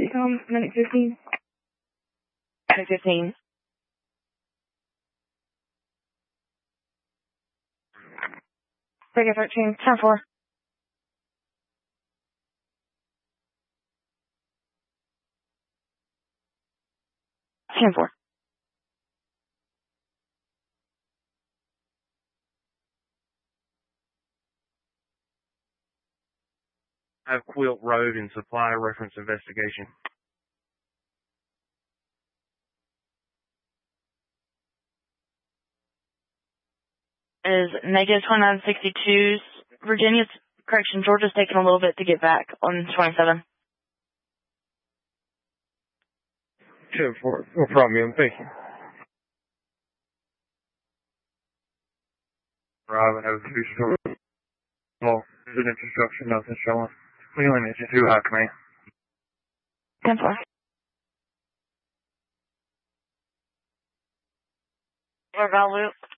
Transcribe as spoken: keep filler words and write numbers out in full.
Decom, Medic fifteen. Medic fifteen. Figure thirteen, ten four. ten four. I have Quilt Road and Supply Reference Investigation. Is negative twenty-nine sixty-two. Virginia's, correction, Georgia's taking a little bit to get back on twenty-seven. ten four. No problem, thank you. Robin, have a two story. Well, there's an instruction, nothing showing. Wheeling engine two high command. ten four. Or Val Loop.